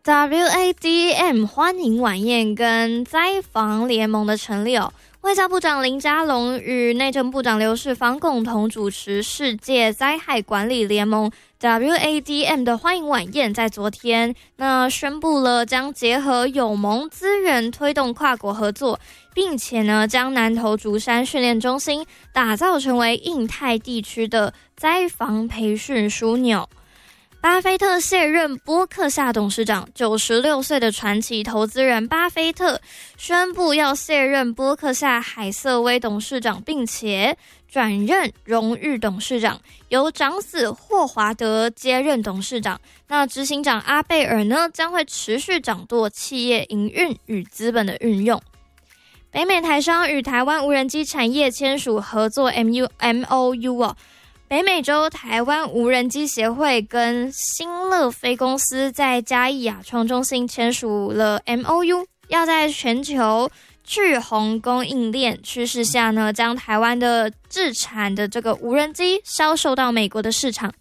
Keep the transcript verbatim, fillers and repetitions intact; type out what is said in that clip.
W A D M 欢迎晚宴跟灾防联盟的成立哦。外交部长林佳龙与内政部长刘世芳共同主持世界灾害管理联盟 W A D M 的欢迎晚宴，在昨天那宣布了将结合友盟资源推动跨国合作，并且呢将南投竹山训练中心打造成为印太地区的灾防培训枢纽。巴菲特卸任波克夏董事长，九十六岁的传奇投资人巴菲特宣布要卸任波克夏海瑟薇董事长，并且转任荣誉董事长，由长子霍华德接任董事长。那执行长阿贝尔呢，将会持续掌舵企业营运与资本的运用。北美台商与台湾无人机产业签署合作 M O U 哦。北美洲台湾无人机协会跟新乐飞公司在嘉义亚创中心签署了 M O U， 要在全球去红供应链趋势下呢，将台湾的制产的这个无人机销售到美国的市场。